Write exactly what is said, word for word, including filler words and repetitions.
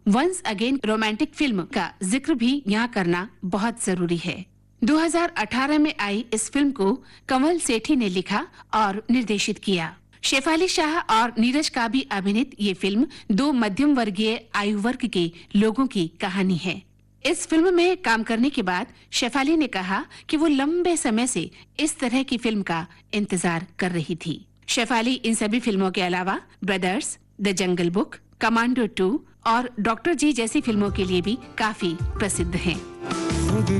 Once again romantic film का जिक्र भी यहाँ करना बहुत जरूरी है। दो हज़ार अठारह में आई इस फिल्म को कमल सेठी ने लिखा और निर्देशित किया। शेफाली शाह और नीरज का भी अभिनीत ये फिल्म दो मध्यम वर्गीय आयु वर्ग के लोगों की कहानी है। इस फिल्म में काम करने के बाद शेफाली ने कहा कि वो लंबे समय से इस तरह की फिल्म का इंतजार कर रही थी। शेफाली इन सभी फिल्मों के अलावा brothers, the jungle book, commando to और डॉक्टर जी जैसी फिल्मों के लिए भी काफी प्रसिद्ध हैं।